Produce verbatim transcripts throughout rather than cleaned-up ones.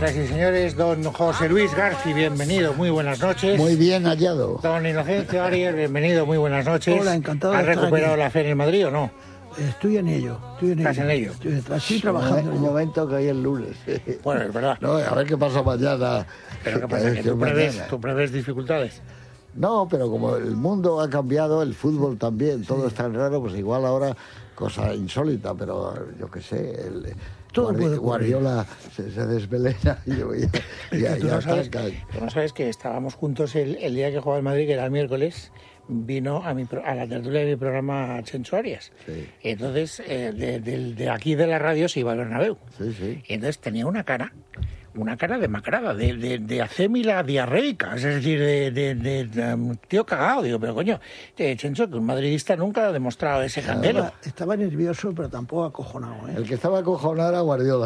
señoras y señores, don José Luis García, bienvenido, muy buenas noches. Muy bien hallado. Don Inocencio Arias, bienvenido, muy buenas noches. Hola, encantado de ¿Has estar recuperado aquí. la fe en el Madrid o no? Estoy en ello. Estoy en ¿Estás ello. en ello? Estoy, estoy trabajando. Un en ello. momento que hoy es lunes. Bueno, es verdad. No, a ver qué pasa mañana. Pero ¿qué pasa? Es ¿Que que tú prevés, mañana. tú prevés dificultades? No, pero como el mundo ha cambiado, el fútbol también, todo es tan raro, pues igual ahora cosa insólita, pero yo qué sé, el Todo Guardi- puede ocurrir. Guardiola se, se desvelena y yo ya, ya, Tú ya no sabes, ataca. tú no sabes que estábamos juntos el, el día que jugaba el Madrid, que era el miércoles, vino a, mi, pro- a la tertulia de mi programa Chencho Arias. Sí. Y entonces, eh, de, de- de aquí de la radio se iba al Bernabéu. Sí, sí. Y entonces tenía una cara, una cara demacrada, de, de, de acémila diarreica, es decir, de, de, de- de um, tío cagado. Digo, pero coño, eh, Chencho, que un madridista nunca ha demostrado ese candelo. Estaba, estaba nervioso, pero tampoco acojonado. ¿eh? El que estaba acojonado era Guardiola,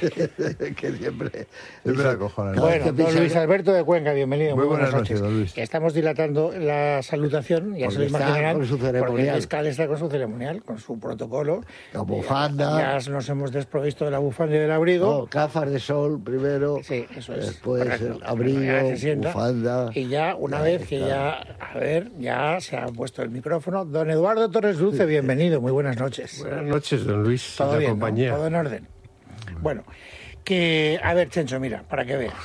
que siempre... Siempre acojona. Cada vez Bueno, que don pisa- Luis Alberto de Cuenca, bienvenido. Muy buenas noches, don Luis. Estamos dilatando la salutación, ya Porque se lo está imaginarán, con su porque el ceremonial. fiscal está con su ceremonial, con su protocolo. La bufanda. Ya, ya nos hemos desprovisto de la bufanda y del abrigo. No, gafas de sol primero, Sí, eso es. después correcto. el abrigo, Ya se sienta. bufanda. Y ya, una Ya vez que está. ya, a ver, ya se ha puesto el micrófono. Don Eduardo Torres Dulce, bienvenido, muy buenas noches. Buenas noches, don Luis, y Todo la bien, ¿no? compañía. Todo en orden. Bueno, que, a ver, Chencho, mira, para que veas.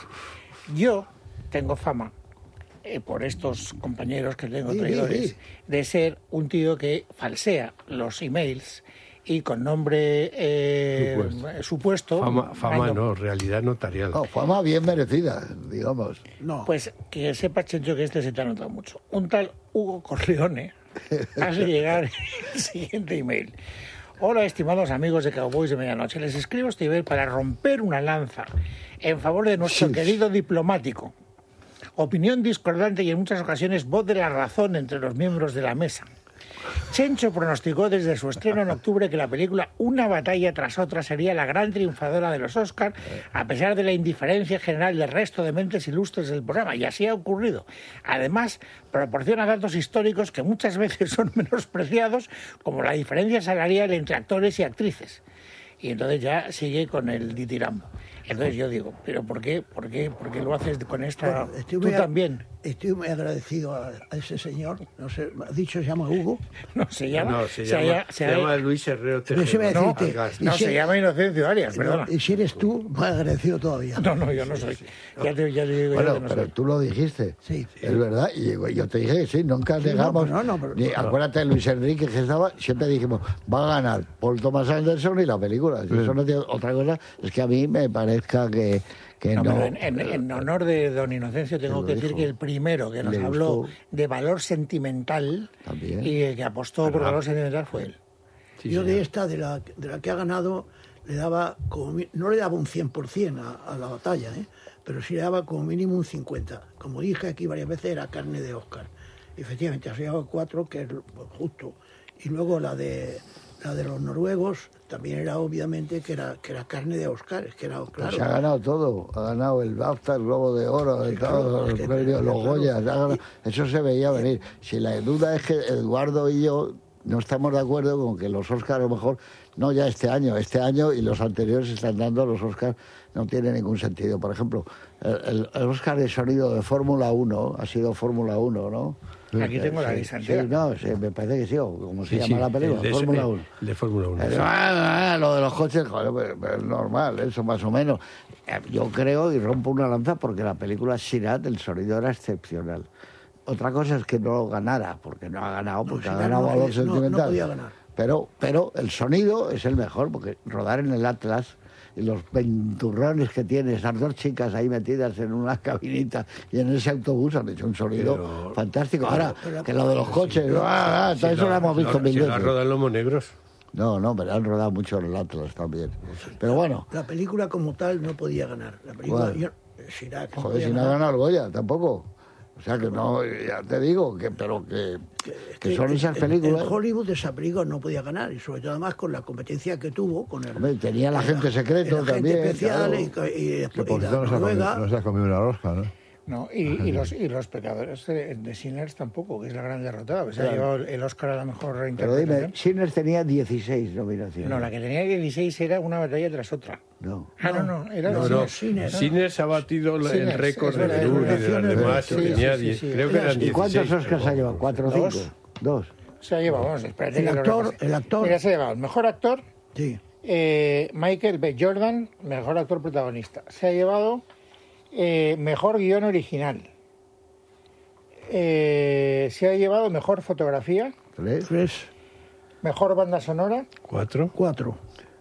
Yo tengo fama, eh, por estos compañeros que tengo Sí, sí, traidores, sí. de ser un tío que falsea los emails y con nombre eh, Supuesto. supuesto. Fama, fama mando- no, realidad notarial. No, fama bien merecida, digamos. No. Pues que sepa, Chencho, que este se te ha notado mucho. Un tal Hugo Corleone hace llegar el siguiente email. Hola, estimados amigos de Cowboys de Medianoche. Les escribo este email para romper una lanza en favor de nuestro Sí. querido diplomático. Opinión discordante y en muchas ocasiones voz de la razón entre los miembros de la mesa. Chencho pronosticó desde su estreno en octubre que la película Una batalla tras otra sería la gran triunfadora de los Oscars, a pesar de la indiferencia general del resto de mentes ilustres del programa, y así ha ocurrido. Además, proporciona datos históricos que muchas veces son menospreciados, como la diferencia salarial entre actores y actrices. Y entonces ya sigue con el ditirambo. Entonces yo digo, ¿pero por qué, por qué, por qué lo haces con esta? Bueno, estoy Tú muy a- también. Estoy muy agradecido a, a ese señor. No sé, ha dicho se llama Hugo. No, se llama... No, se, llama, se llama Luis Herrero Pero se Tejero. me No, decirte, Algas. y No, si- se llama Inocencio Arias, perdona. Y si eres tú, más agradecido todavía. No, no, yo no soy. Ya te, ya te digo yo Bueno, que no pero soy. tú lo dijiste. Sí. Es verdad. Y yo, yo te dije que sí, nunca Sí, no, negamos. pero no, no, pero- ni, acuérdate de Luis Enrique que estaba, siempre dijimos, va a ganar Paul Thomas Anderson y la película. Si eso no tiene otra cosa, es que a mí me parezca que, que No, no. pero en, en- en honor de don Inocencio tengo lo que decir dijo. que el primero que nos Le habló gustó. de valor sentimental También. y el que apostó por valor sentimental fue él. Sí, Yo de señor. esta, de la, de la que ha ganado, le daba como, mi- no le daba un cien por ciento a, a la batalla, ¿eh? Pero sí le daba como mínimo un cincuenta por ciento. Como dije aquí varias veces, era carne de Oscar. Efectivamente, ha llegado cuatro, que es pues, justo. Y luego la de la de los noruegos también era obviamente que era que era carne de Oscar, es que era claro. Se ha ganado todo, ha ganado el BAFTA, el Globo de Oro, el, claro, todo, es los que- premios, los claro. Goya, se ha ganado- eso se veía venir. Si la duda es que Eduardo y yo no estamos de acuerdo con que los Oscars a lo mejor, no ya este año, este año y los anteriores están dando los Oscars, no tiene ningún sentido. Por ejemplo, el, el- el Oscar de sonido de Fórmula uno ha sido Fórmula uno, ¿no? Aquí tengo la Sí, lista sí, entera. no, sí, me parece que sí, o como se Sí, llama sí, la película, el de- Fórmula el- uno. el de Fórmula uno. Eh, sí. ah, ah, lo de los coches, joder, pues, pues es normal, eso más o menos. Eh, Yo creo y rompo una lanza porque la película Sirat, el sonido era excepcional. Otra cosa es que no ganara, porque no ha ganado, porque ha Sirat ganado no valor podía- no- no sentimental. podía ganar. Pero, pero el sonido es el mejor, porque rodar en el Atlas y los venturrones que tiene, esas dos chicas ahí metidas en una cabinita y en ese autobús han hecho un sonido Pero- fantástico. Ahora, pero- que lo de los coches, ah, ah, Si todo eso lo- lo hemos visto lo- mil si lo veces. rodan Lomos Negros. No, no, pero han rodado mucho en el Atlas también. Pero bueno, La película como tal no podía ganar. La película, ¿Cuál? yo, Chirac, no joder, podía si no ha ganar. ganado el Goya, tampoco. O sea que no, ya te digo, que pero que, Es que son esas en- películas. En Hollywood esa película no podía ganar, y sobre todo además con la competencia que tuvo con el. Hombre, tenía el agente secreto el agente también, especial claro. y, y, Que después por y la cierto no se, ha comido, Noruega. no se ha comido una rosca, ¿no? No, y, y, los, y los pecadores de, de Sinners tampoco, que es la gran derrotada. Pues claro. Se ha llevado el Oscar a la mejor reinterpretación. Pero dime, Sinners tenía dieciséis nominaciones. No, la que tenía dieciséis era Una batalla tras otra. No. Ah, no, no, era no, no. Sinners. Sinners ha batido Sinners, el récord de Benur y de las demás. Sí, tenía sí, sí, sí. Creo que eran dieciséis. ¿Y cuántos Oscars ha llevado? ¿Cuatro o cinco? Dos. Dos. Se ha llevado, vamos, espérate. El actor, el actor. Mira, se ha llevado el mejor actor. Sí. Eh, Michael B. Jordan, mejor actor protagonista. Se ha llevado eh, mejor guión original. Eh, se ha llevado mejor fotografía. Tres. Tres. Mejor banda sonora. Cuatro. Cuatro.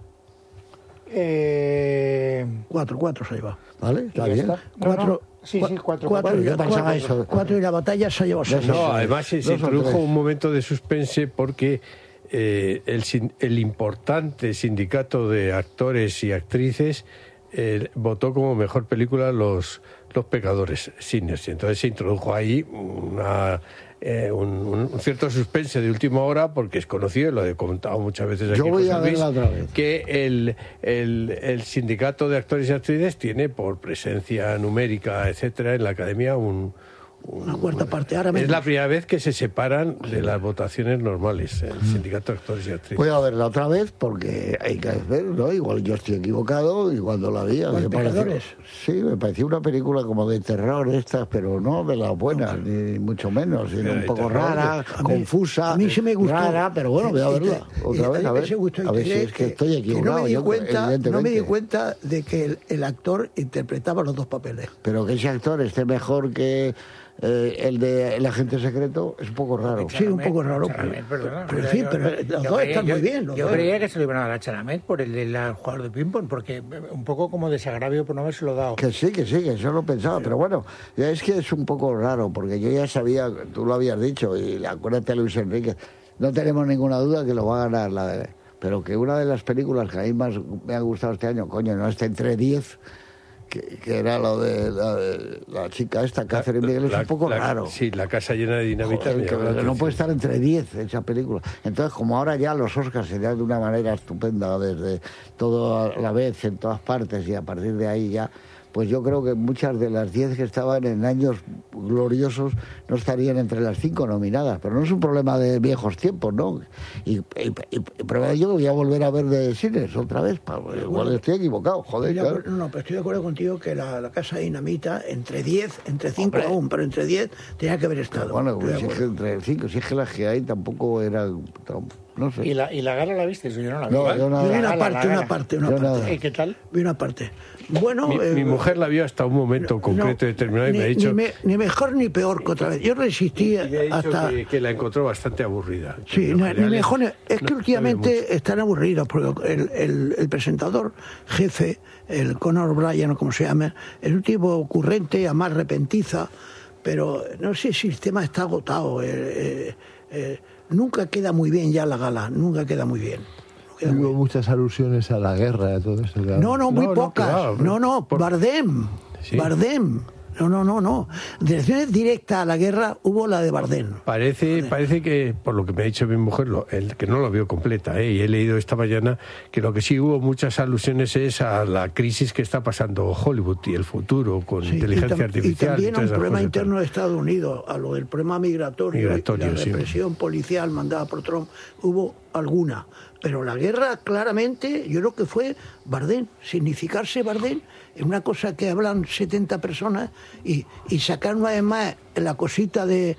Eh, cuatro, cuatro se ha llevado. ¿Vale? ¿Está bien? Está. No, Cuatro. No. Sí, sí, cuatro. Cuatro, cuatro, yo cuatro, pensaba cuatro, eso. Cuatro y la batalla se ha llevado seis. No, además se, se introdujo tres. un momento de suspense porque eh, el, el importante sindicato de actores y actrices eh, votó como mejor película Los, los Pecadores, Sinners. Y entonces se introdujo ahí una, eh, un, un cierto suspense de última hora, porque es conocido, lo he comentado muchas veces aquí. Yo voy José a Luis, verla otra vez. que el, el, el sindicato de actores y actrices tiene, por presencia numérica, etcétera, en la academia un... Una cuarta parte. Ahora es menos. la primera vez que se separan de las votaciones normales, el sindicato de actores y actrices. Voy a verla otra vez porque hay que ver, ¿no? Igual yo estoy equivocado y cuando la vi... ¿Los Pecadores? Sí, me pareció una película como de terror estas, pero no de las buenas, no, ni mucho menos, sino pero un poco terror, rara, a mí, confusa, a mí sí me gustó. rara, pero bueno, voy a verla otra vez, a ver, a ver si es que estoy equivocado. No me di yo, cuenta, no me di evidentemente. cuenta de que el, el actor interpretaba los dos papeles. Pero que ese actor esté mejor que... Eh, el de El agente secreto es un poco raro. Sí, un poco raro. Chalamet, Pero, perdona, pero en yo- fin, yo- pero yo los dos creía- están yo- muy bien. Los Yo dos. creía que se lo iban a dar a Chalamet por el del jugador de ping-pong, porque un poco como desagravio por no habérselo dado. Que sí, que sí, que eso lo pensaba, pero bueno, ya es que es un poco raro, porque yo ya sabía, tú lo habías dicho, y acuérdate, Luis Enrique, no tenemos ninguna duda que lo va a ganar la de... Pero que una de las películas que a mí más me han gustado este año, coño, no está entre diez, que, que era lo de la, de la chica esta, Catherine Bigelow, es La- un poco la- raro. Sí, La casa llena de dinamita. Joder, me que llama la no atención. puede estar entre diez esa película. Entonces, como ahora ya los Oscars se dan de una manera estupenda, desde todo a la vez, en todas partes, y a partir de ahí ya, pues yo creo que muchas de las diez que estaban en años gloriosos no estarían entre las cinco nominadas. Pero no es un problema de viejos tiempos, ¿no? Y, y, y, y prueba de ello que voy a volver a ver de Sinners otra vez. Pa, igual estoy equivocado, joder. Estoy de Claro. acuerdo- no, pero estoy de acuerdo contigo que la, la casa de dinamita, entre diez, entre cinco Hombre. aún, pero entre diez tenía que haber estado. Bueno, Estoy de pues si es que acuerdo. entre cinco, si es que las que hay tampoco eran... No sé. ¿Y la, ¿Y la gala la viste? Yo no la vi. No, ¿Vale? yo no- Yo vi La una gala, parte, la una gala. parte, una Yo parte. nada. ¿Y qué tal? Vi una parte. Bueno, Mi, eh, mi mujer la vio hasta un momento no, concreto y determinado y ni, me ha dicho, ni, me- ni mejor ni peor que otra vez. Yo resistí y me ha dicho hasta... que, que la encontró bastante aburrida. Sí, En no, general ni mejor ni- es que no- no últimamente había están aburridos porque el, el- el presentador jefe, el Conor O'Brien o como se llama, es un tipo ocurrente, a más repentiza, pero no sé si el tema está agotado. eh, eh, eh, nunca queda muy bien ya la gala, nunca queda muy bien. No queda muy Hubo bien. muchas alusiones a la guerra, a todo eso. claro. No, no, muy No, no, pocas. claro, No, no, por- Bardem. Sí. Bardem. No, no, no, no. Direcciones directas a la guerra hubo la de Bardem. Parece, parece que, por lo que me ha dicho mi mujer, lo- el que no lo vio completa, ¿eh? Y he leído esta mañana que lo que sí hubo muchas alusiones es a la crisis que está pasando Hollywood y el futuro con Sí, inteligencia y, tam- artificial. y también a todas un esas problema cosas y tal. interno de Estados Unidos, a lo del problema migratorio, Migratorio, y la sí. represión policial mandada por Trump, hubo alguna. Pero la guerra, claramente, yo creo que fue Bardem, significarse Bardem, es una cosa que hablan setenta personas, y, y sacar una vez más la cosita de,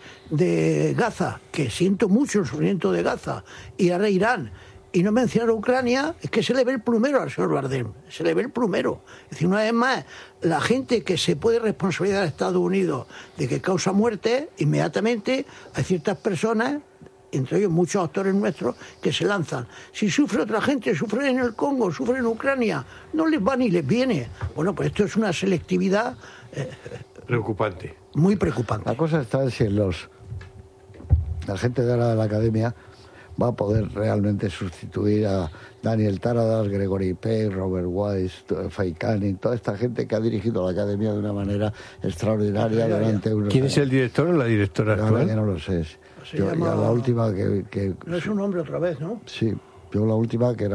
de Gaza, que siento mucho el sufrimiento de Gaza, y ahora Irán, y no mencionar Ucrania, es que se le ve el plumero al señor Bardem, se le ve el plumero. Es decir, una vez más, la gente que se puede responsabilizar a Estados Unidos de que causa muerte, inmediatamente hay ciertas personas, entre ellos muchos actores nuestros, que se lanzan. Si sufre otra gente, sufre en el Congo, sufre en Ucrania, no les va ni les viene. Bueno, pues esto es una selectividad eh, Preocupante. muy preocupante. La cosa está en si los la gente de ahora de la academia va a poder realmente sustituir a Daniel Taradas, Gregory Peck, Robert Wise, Faye Canning, toda esta gente que ha dirigido la academia de una manera extraordinaria durante unos ¿Quién es el años. director o la directora Ahora actual? ya no lo sé. Se Yo, llama- ya la última que, que No es un hombre otra vez, ¿no? sí, yo la última que era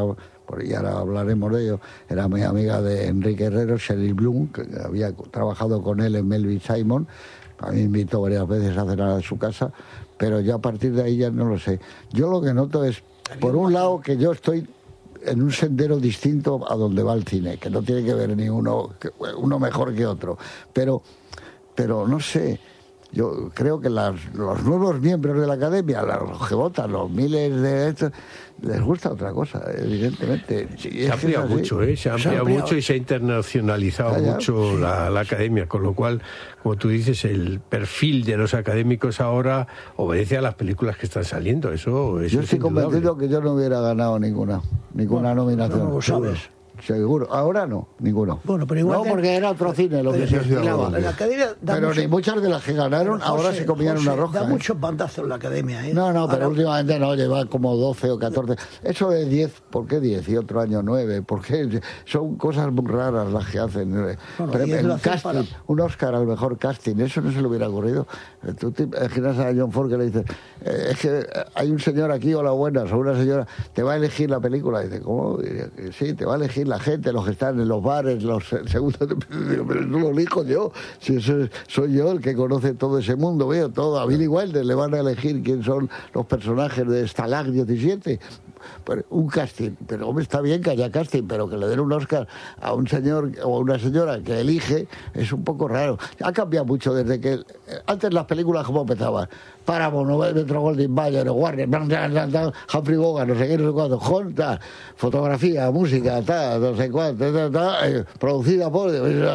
por y ahora hablaremos de ello, era muy amiga de Enrique Herrero, Shelley Bloom, que había trabajado con él en Melvin Simon. A mí me invitó varias veces a cenar a su casa, pero ya a partir de ahí ya no lo sé. Yo lo que noto es, por un lado, que yo estoy en un sendero distinto a donde va el cine, que no tiene que ver ni uno, uno mejor que otro, pero, pero no sé, yo creo que las, los nuevos miembros de la academia, los que votan, los miles de estos, les gusta otra cosa, evidentemente. Sí, se ha ampliado mucho, ¿eh? Se ha ampliado mucho y se ha internacionalizado ¿Ah, mucho sí. la, la academia, con lo cual, como tú dices, el perfil de los académicos ahora obedece a las películas que están saliendo. Eso, eso Yo es estoy indudable. convencido que yo no hubiera ganado ninguna, ninguna Bueno, nominación. no lo sabes. Seguro. Ahora no, ninguno. Bueno, pero igual no, que- porque era otro cine lo que Pero- se sí, estilaba. sí, La academia da Pero mucho- ni muchas de las que ganaron Pero, ahora José, se comían José, una roja. Da ¿eh? muchos bandazos la academia, ¿eh? No, no, pero Ahora- últimamente no, lleva como doce o catorce. Eso de diez, ¿por qué diez? Y otro año nueve, porque son cosas muy raras las que hacen. Bueno, Pero diez el lo hacen casting, para- un Oscar al mejor casting, eso no se le hubiera ocurrido. Tú te imaginas a John Ford que le dice, eh, es que hay un señor aquí, hola buenas, o una señora, te va a elegir la película. Y dice, ¿cómo? Y dice, sí, te va a elegir la gente, los que están en los bares, los segundos. Digo, pero no lo elijo yo, si eso es- soy yo el que conoce todo ese mundo, veo todo. A Billy Wilder le van a elegir quién son los personajes de Stalag diecisiete. Pero un casting, pero hombre, está bien que haya casting, pero que le den un Oscar a un señor o a una señora que elige es un poco raro. Ha cambiado mucho desde que antes las películas como empezaban. Paramount, Metro Goldwyn Mayer, Warner, blan, blan, blan, blan, Humphrey Bogart, no sé qué, no sé cuánto, Hunt, tal, fotografía, música, tal, no sé cuánto, tal, tal, eh, producida por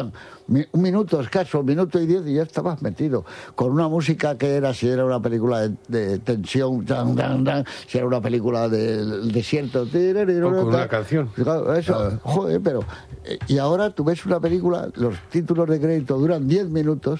mi- un minuto escaso, un minuto y diez y ya estabas metido con una música que era, si era una película de, de tensión, tan, tan, tan, si era una película del desierto, O con una canción. Claro, eso, joder, pero eh, y ahora tú ves una película, los títulos de crédito duran diez minutos,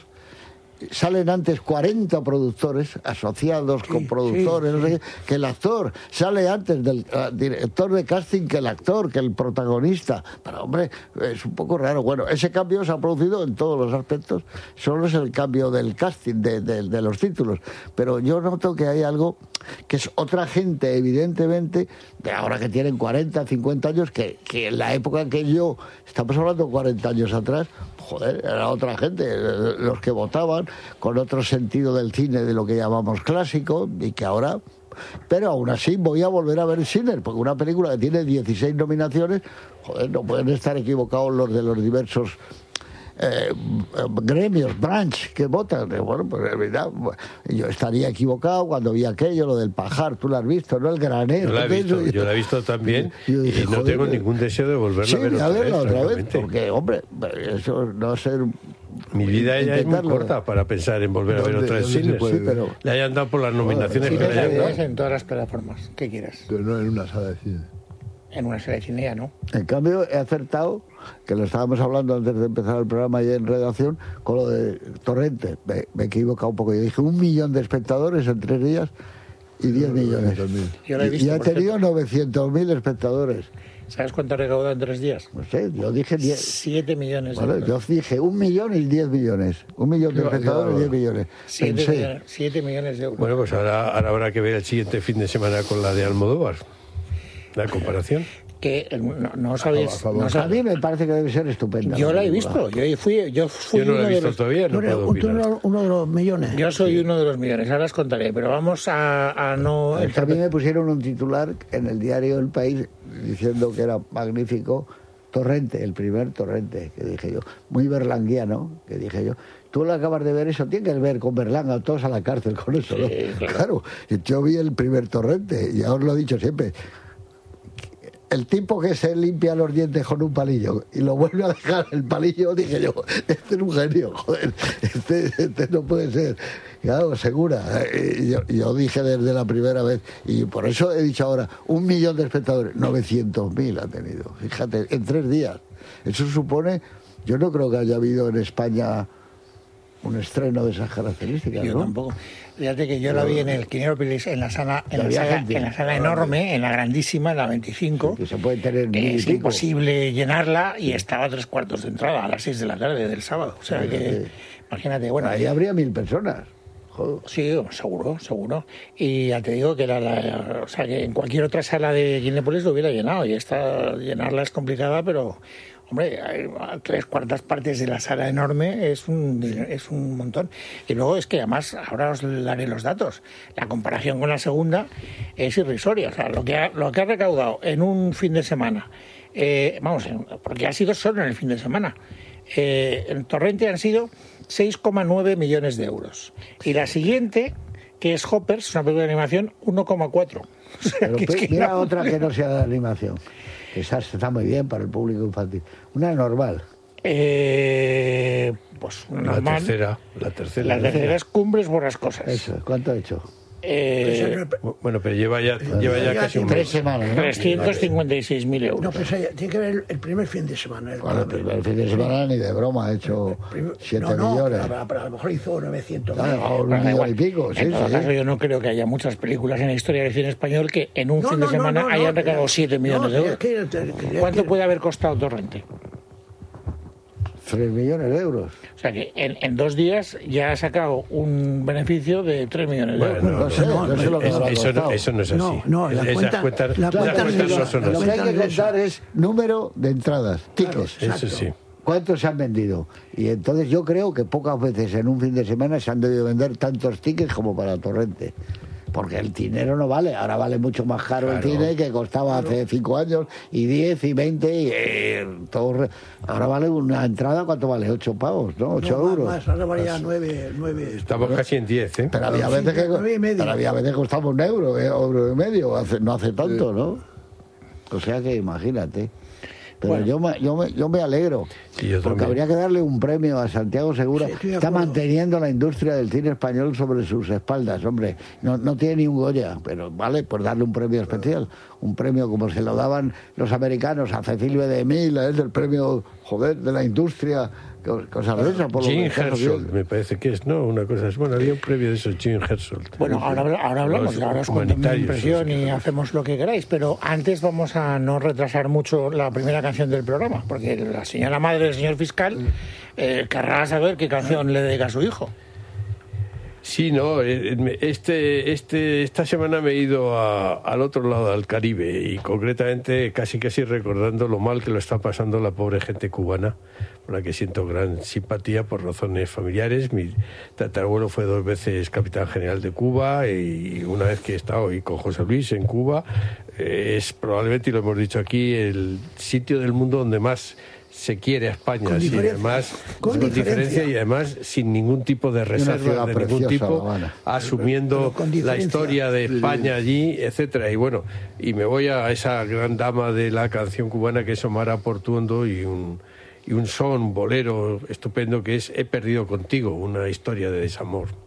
salen antes cuarenta productores asociados con productores, sí, no sé qué, que el actor sale antes del uh, director de casting que el actor, que el protagonista. Pero hombre, es un poco raro. Bueno, ese cambio se ha producido en todos los aspectos, solo es el cambio del casting, de, de, de los títulos. Pero yo noto que hay algo que es otra gente, evidentemente, de ahora que tienen cuarenta, cincuenta años, que, que en la época que yo, estamos hablando cuarenta años atrás, joder, era otra gente, los que votaban con otro sentido del cine de lo que llamamos clásico y que ahora... Pero aún así voy a volver a ver Sinner, porque una película que tiene dieciséis nominaciones, joder, no pueden estar equivocados los de los diversos eh, gremios, branch, que votan. Bueno, pues en verdad, yo estaría equivocado cuando vi aquello, lo del pajar, tú lo has visto, ¿no? El granero. Yo la he visto, Eso, yo la he visto también y yo y dije, no joder, tengo ningún deseo de volverla Sí, a ver a otra verla vez, otra vez, francamente. porque, hombre, eso no ser... Mi vida ya es muy intentarlo. corta para pensar en volver a ver ¿Dónde- otra vez dónde se cine. puede Sí, pero... Le hayan dado por las nominaciones sí, que le Cine hayan sabes dado. en todas las plataformas que quieras. Pero no en una sala de cine. En una sala de cine ya no. En cambio, he acertado, que lo estábamos hablando antes de empezar el programa y en redacción, con lo de Torrente. Me, me he equivocado un poco. Yo dije un millón de espectadores en tres días y diez millones. también. Yo la he Y- visto, y ha por tenido cierto. novecientos mil espectadores. ¿Sabes cuánto ha recaudado en tres días? No sé, yo dije diez. Siete millones de Vale, yo euros. dije un millón y diez millones. Un millón de Yo- espectadores y yo- diez millones. Siete, Pensé, millones, siete millones de euros. Bueno, pues ahora, ahora habrá que ver el siguiente fin de semana con la de Almodóvar. La comparación. que eh, no, no sabéis... A favor. no a sab- mí me parece que debe ser estupenda. yo la he película. visto. Yo fui, yo fui Yo no la uno he de visto los... todavía, Tú no eres puedo tú eres opinar. uno de los millones. Yo soy uno de los millones, ahora os contaré, pero vamos a, a no... Es que a mí me pusieron un titular en el diario El País diciendo que era magnífico Torrente, el primer Torrente, que dije yo, muy berlanguiano, que dije yo. Tú lo acabas de ver eso, tienes que ver con Berlanga, todos a la cárcel con eso, ¿no? Sí, claro. Claro, yo vi el primer Torrente, y ya os lo he dicho siempre. El tipo que se limpia los dientes con un palillo y lo vuelve a dejar el palillo, dije yo, este es un genio, joder, este, este no puede ser. Claro, segura. Eh, Yo, yo dije desde la primera vez, y por eso he dicho ahora, un millón de espectadores, novecientos mil ha tenido, fíjate, en tres días. Eso supone, yo no creo que haya habido en España un estreno de esas características, Yo ¿no? tampoco. Fíjate que yo la vi en el Quinerópolis, en la sala, en la Había sala, gente. en la sala enorme, en la grandísima, en la veinticinco, Que se puede tener que mil y es pico. imposible llenarla y estaba a tres cuartos de entrada a las seis de la tarde del sábado. O sea que, imagínate, bueno, Ahí habría mil personas. Joder. Sí, seguro, seguro. Y ya te digo que, era la, o sea, que en cualquier otra sala de Cinépolis lo hubiera llenado. Y esta llenarla es complicada, pero, hombre, hay tres cuartas partes de la sala enorme es un, es un montón. Y luego es que además, ahora os daré los datos, la comparación con la segunda es irrisoria. O sea, lo que ha, lo que ha recaudado en un fin de semana, eh, vamos, porque ha sido solo en el fin de semana, eh, en Torrente han sido seis coma nueve millones de euros. Y la siguiente, que es Hoppers, una película de animación, uno coma cuatro. O sea, Pero que es que mira no- otra que no sea de animación, que esa está muy bien para el público infantil. Una normal. Eh, pues una La normal. tercera, la tercera. La tercera es Cumbres Borrascosas. Eso, ¿cuánto ha hecho? Eh, Bueno, pero lleva ya, lleva ya ya casi un Tres mes. semanas, ¿no? trescientos cincuenta y seis mil euros. No, pero esa ya- tiene que ver el primer fin de semana. El Bueno, el primer- primer fin de semana ni de broma ha hecho Prim- siete no, no, millones. pero, pero a lo mejor hizo novecientos Claro, mil. a un Bueno, da millón igual. y pico, sí, En todo sí. caso, yo no creo que haya muchas películas en la historia del cine español que en un No, fin no, de no, semana no, no, hayan no, recaudado siete millones de no, euros. es que- es que- ¿Cuánto que- puede haber costado Torrente? Tres millones de euros. O sea que en, en dos días ya ha sacado un beneficio de tres millones de Bueno, euros. No sé, no sé lo que es- habrá eso, no, costado. eso no es así. No, no, la Esas cuenta- cuentas, la esas cuenta cuentas no no es- son la Lo así. que hay que cuenta contar es número de entradas, tickets. Claro, Eso sí. ¿Cuántos se han vendido? Y entonces yo creo que pocas veces en un fin de semana se han debido vender tantos tickets como para Torrente. Porque el dinero no vale, ahora vale mucho más caro Claro. el cine que costaba hace cinco años, y diez, y veinte, y eh, todo. re- Ahora vale una entrada, ¿cuánto vale? Ocho pavos, ¿no? Ocho no, más, euros. más, ahora valía nueve, nueve. Estamos casi en diez, ¿eh? Pero había Sí, veces que, nueve y medio. pero había veces que costaba un euro, eh, euro y medio, hace- no hace tanto, ¿no? O sea que imagínate. Pero Bueno. yo, me, yo, me, yo me alegro, Sí, yo porque también. habría que darle un premio a Santiago Segura. Sí, estoy de Está acuerdo. manteniendo la industria del cine español sobre sus espaldas, hombre. No, no tiene ni un Goya, pero vale, pues darle un premio especial. Un premio como se lo daban los americanos a Cecilio de Mil, es el premio, joder, de la industria, co- cosas de esas. por lo Jim que está Herschel, bien. me parece que es, ¿no? Una cosa así. Bueno, había un premio de esos, Jim Herschel. Bueno, ahora, habla- ahora hablamos, Los ahora os cuento mi humanitarios, impresión esos. y hacemos lo que queráis, pero antes vamos a no retrasar mucho la primera canción del programa, porque la señora madre del señor fiscal eh, querrá saber qué canción le dedica a su hijo. Sí, no, eh, me- este, este, esta semana me he ido a- al otro lado del Caribe y concretamente casi casi recordando lo mal que lo está pasando la pobre gente cubana, por la que siento gran simpatía por razones familiares. Mi tatarabuelo fue dos veces capitán general de Cuba y una vez que he estado hoy con José Luis en Cuba, eh, es probablemente, y lo hemos dicho aquí, el sitio del mundo donde más se quiere a España, Con sí, diferencia. además Con con diferencia. diferencia y además sin ningún tipo de ciudad reserva de ningún preciosa, tipo, La Habana. asumiendo Pero con la diferencia. historia de España allí, etcétera. Y bueno, y me voy a esa gran dama de la canción cubana que es Omar Portuondo y un y un son bolero estupendo que es He perdido contigo, una historia de desamor.